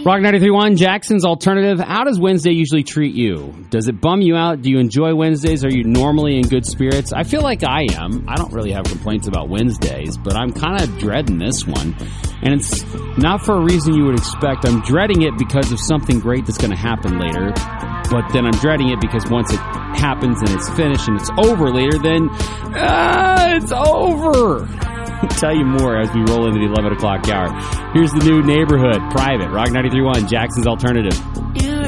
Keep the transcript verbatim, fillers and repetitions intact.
Rock ninety-three point one, Jackson's Alternative. How does Wednesday usually treat you? Does it bum you out? Do you enjoy Wednesdays? Are you normally in good spirits? I feel like I am. I don't really have complaints about Wednesdays, but I'm kind of dreading this one. And it's not for a reason you would expect. I'm dreading it because of something great that's going to happen later. But then I'm dreading it because once it happens and it's finished and it's over later, then ah, it's over. I'll tell you more as we roll into the eleven o'clock hour. Here's the new Neighborhood, Private, Rock ninety-three point one, Jackson's Alternative.